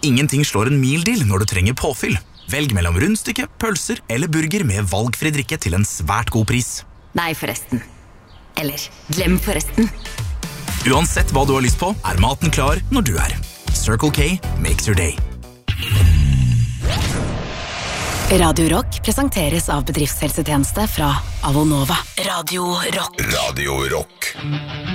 Ingenting slår en meal-deal når du trenger påfyll. Velg mellom rundstykke, pølser eller burger med valgfri drikke til en svært god pris. Nei, forresten. Eller, glem forresten. Uansett hva du har lyst på, maten klar når du Circle K makes your day. Radio Rock presenteres av bedriftshelsetjeneste fra Avonova. Radio Rock.